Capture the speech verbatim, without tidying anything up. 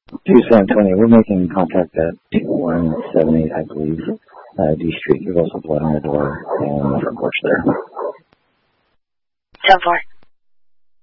To San Antonio, we're making contact at one seventy, I believe, uh, D Street. You've also blood on the door and the front porch there. ten four.